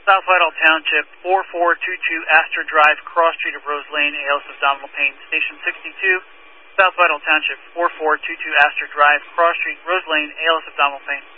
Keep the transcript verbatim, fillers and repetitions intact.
South Whitehall Township, four four two two Astor Drive, cross street of Rose Lane, A L S abdominal pain, station sixty-two. South Whitehall Township, four four two two Astor Drive, cross street, Rose Lane, A L S abdominal pain.